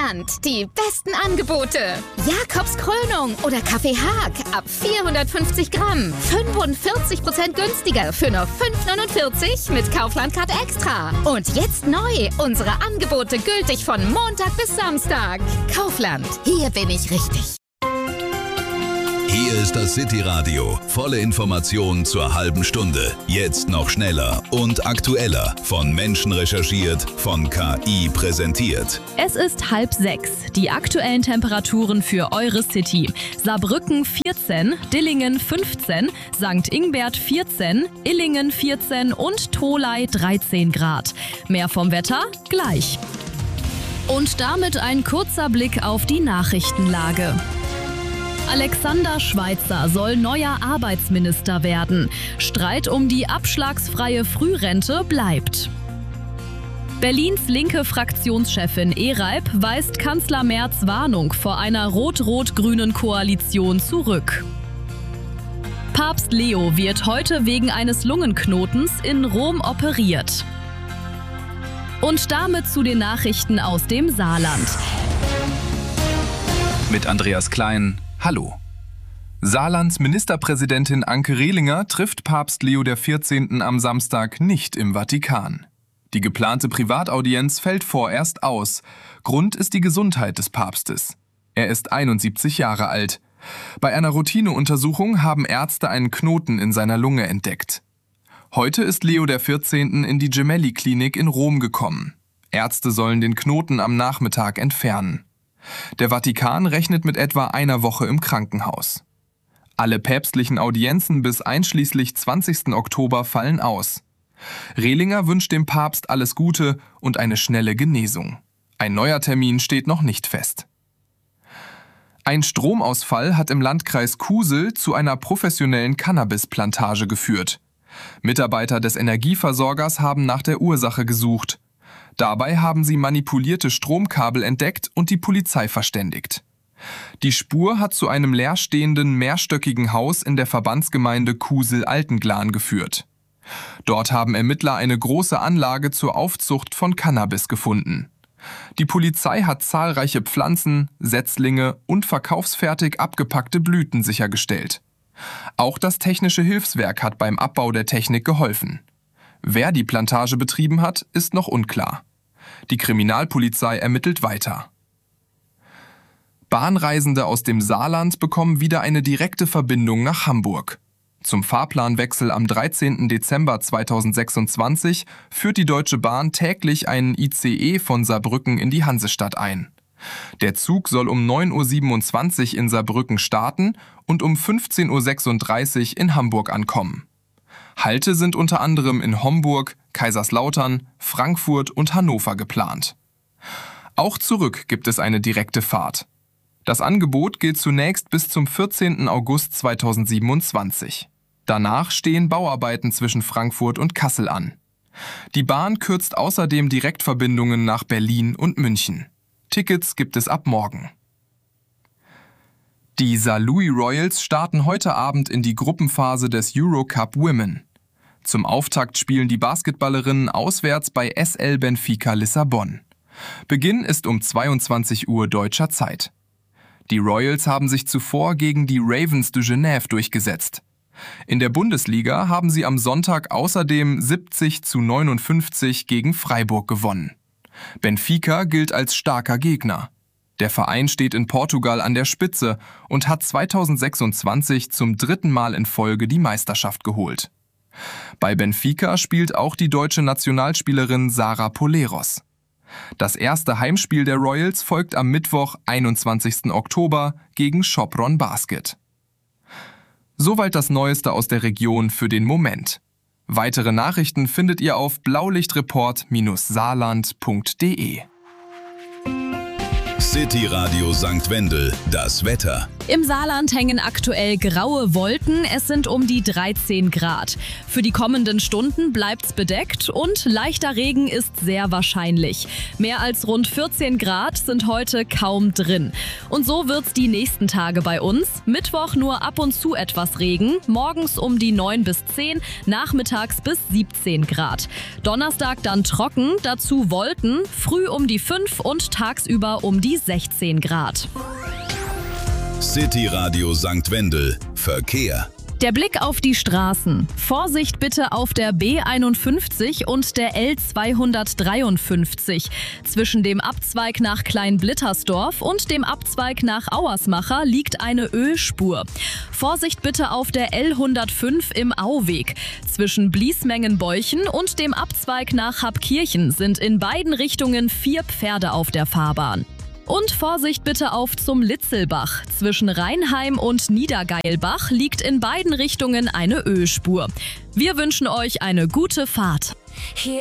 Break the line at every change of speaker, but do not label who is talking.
Kaufland. Die besten Angebote. Jakobs Krönung oder Kaffee Haag ab 450 Gramm. 45% günstiger für nur 5,49 mit Kaufland-Card Extra. Und jetzt neu, unsere Angebote gültig von Montag bis Samstag. Kaufland, hier bin ich richtig.
Hier ist das City-Radio. Volle Informationen zur halben Stunde. Jetzt noch schneller und aktueller. Von Menschen recherchiert, von KI präsentiert.
Es ist 5:30. Die aktuellen Temperaturen für eure City. Saarbrücken 14, Dillingen 15, St. Ingbert 14, Illingen 14 und Tholey 13 Grad. Mehr vom Wetter gleich. Und damit ein kurzer Blick auf die Nachrichtenlage. Alexander Schweitzer soll neuer Arbeitsminister werden. Streit um die abschlagsfreie Frührente bleibt. Berlins linke Fraktionschefin Ereib weist Kanzler Merz Warnung vor einer rot-rot-grünen Koalition zurück. Papst Leo wird heute wegen eines Lungenknotens in Rom operiert. Und damit zu den Nachrichten aus dem Saarland.
Mit Andreas Klein. Hallo. Saarlands Ministerpräsidentin Anke Rehlinger trifft Papst Leo XIV. Am Samstag nicht im Vatikan. Die geplante Privataudienz fällt vorerst aus. Grund ist die Gesundheit des Papstes. Er ist 71 Jahre alt. Bei einer Routineuntersuchung haben Ärzte einen Knoten in seiner Lunge entdeckt. Heute ist Leo XIV. In die Gemelli-Klinik in Rom gekommen. Ärzte sollen den Knoten am Nachmittag entfernen. Der Vatikan rechnet mit etwa einer Woche im Krankenhaus. Alle päpstlichen Audienzen bis einschließlich 20. Oktober fallen aus. Rehlinger wünscht dem Papst alles Gute und eine schnelle Genesung. Ein neuer Termin steht noch nicht fest. Ein Stromausfall hat im Landkreis Kusel zu einer professionellen Cannabisplantage geführt. Mitarbeiter des Energieversorgers haben nach der Ursache gesucht. Dabei haben sie manipulierte Stromkabel entdeckt und die Polizei verständigt. Die Spur hat zu einem leerstehenden, mehrstöckigen Haus in der Verbandsgemeinde Kusel-Altenglan geführt. Dort haben Ermittler eine große Anlage zur Aufzucht von Cannabis gefunden. Die Polizei hat zahlreiche Pflanzen, Setzlinge und verkaufsfertig abgepackte Blüten sichergestellt. Auch das Technische Hilfswerk hat beim Abbau der Technik geholfen. Wer die Plantage betrieben hat, ist noch unklar. Die Kriminalpolizei ermittelt weiter. Bahnreisende aus dem Saarland bekommen wieder eine direkte Verbindung nach Hamburg. Zum Fahrplanwechsel am 13. Dezember 2026 führt die Deutsche Bahn täglich einen ICE von Saarbrücken in die Hansestadt ein. Der Zug soll um 9:27 Uhr in Saarbrücken starten und um 15:36 Uhr in Hamburg ankommen. Halte sind unter anderem in Homburg, Kaiserslautern, Frankfurt und Hannover geplant. Auch zurück gibt es eine direkte Fahrt. Das Angebot gilt zunächst bis zum 14. August 2027. Danach stehen Bauarbeiten zwischen Frankfurt und Kassel an. Die Bahn kürzt außerdem Direktverbindungen nach Berlin und München. Tickets gibt es ab morgen. Die Saarlouis Royals starten heute Abend in die Gruppenphase des Eurocup Women. Zum Auftakt spielen die Basketballerinnen auswärts bei SL Benfica Lissabon. Beginn ist um 22 Uhr deutscher Zeit. Die Royals haben sich zuvor gegen die Ravens de Genève durchgesetzt. In der Bundesliga haben sie am Sonntag außerdem 70:59 gegen Freiburg gewonnen. Benfica gilt als starker Gegner. Der Verein steht in Portugal an der Spitze und hat 2026 zum 3. Mal in Folge die Meisterschaft geholt. Bei Benfica spielt auch die deutsche Nationalspielerin Sara Poleros. Das erste Heimspiel der Royals folgt am Mittwoch, 21. Oktober gegen Sopron Basket. Soweit das Neueste aus der Region für den Moment. Weitere Nachrichten findet ihr auf blaulichtreport-saarland.de.
City Radio St. Wendel, das Wetter.
Im Saarland hängen aktuell graue Wolken, es sind um die 13 Grad. Für die kommenden Stunden bleibt's bedeckt und leichter Regen ist sehr wahrscheinlich. Mehr als rund 14 Grad sind heute kaum drin. Und so wird's die nächsten Tage bei uns. Mittwoch nur ab und zu etwas Regen, morgens um die 9 bis 10, nachmittags bis 17 Grad. Donnerstag dann trocken, dazu Wolken, früh um die 5 und tagsüber um die 16 Grad.
City Radio St. Wendel. Verkehr.
Der Blick auf die Straßen. Vorsicht bitte auf der B51 und der L253. Zwischen dem Abzweig nach Kleinblittersdorf und dem Abzweig nach Auersmacher liegt eine Ölspur. Vorsicht bitte auf der L105 im Auweg. Zwischen Bliesmengenbäuchen und dem Abzweig nach Habkirchen sind in beiden Richtungen 4 Pferde auf der Fahrbahn. Und Vorsicht bitte auf zum Litzelbach. Zwischen Rheinheim und Niedergeilbach liegt in beiden Richtungen eine Ölspur. Wir wünschen euch eine gute Fahrt.
Hier